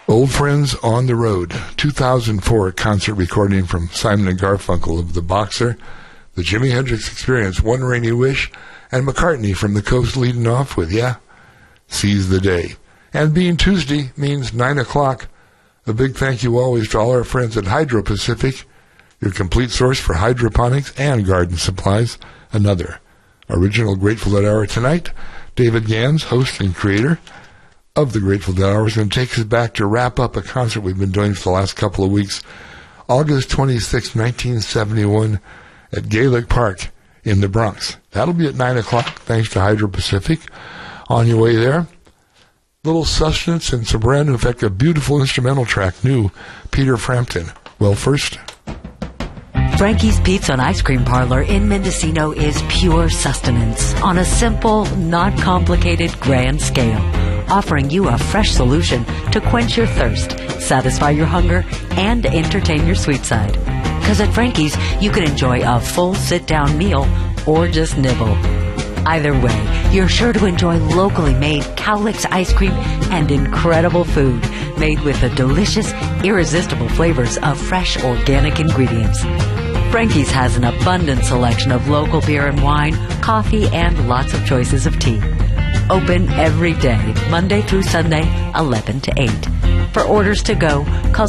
Old Friends on the Road, 2004 concert recording from Simon & Garfunkel of The Boxer, the Jimi Hendrix Experience, One Rainy Wish, and McCartney from the Coast leading off with, Seize the Day. And being Tuesday means 9 o'clock. A big thank you always to all our friends at Hydro Pacific, your complete source for hydroponics and garden supplies. Another original Grateful Dead Hour tonight. David Gans, host and creator of the Grateful Dead Hour, is going to take us back to wrap up a concert we've been doing for the last couple of weeks. August 26, 1971 at Gaelic Park in the Bronx. That'll be at 9 o'clock, thanks to Hydro Pacific. On your way there, little sustenance and some brand new, in fact, a beautiful instrumental track, new, Peter Frampton. Well, first, Frankie's Pizza and Ice Cream Parlor in Mendocino is pure sustenance on a simple, not complicated, grand scale, offering you a fresh solution to quench your thirst, satisfy your hunger, and entertain your sweet side. Because at Frankie's, you can enjoy a full sit-down meal or just nibble. Either way, you're sure to enjoy locally made Cowlicks ice cream and incredible food made with the delicious, irresistible flavors of fresh organic ingredients. Frankie's has an abundant selection of local beer and wine, coffee, and lots of choices of tea. Open every day, Monday through Sunday, 11 to 8. For orders to go, call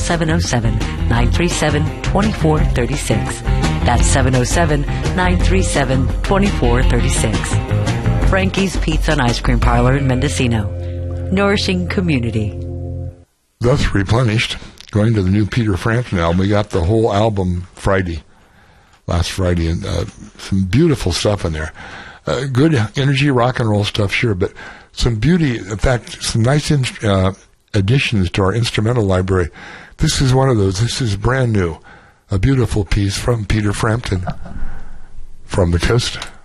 707-937-2436. That's 707-937-2436. Frankie's Pizza and Ice Cream Parlor in Mendocino. Nourishing community. Thus replenished. Going to the new Peter Frampton album. We got the whole album last Friday, and some beautiful stuff in there. Good energy, rock and roll stuff, sure, but some beauty. In fact, some nice additions to our instrumental library. This is one of those. This is brand new. A beautiful piece from Peter Frampton from the coast.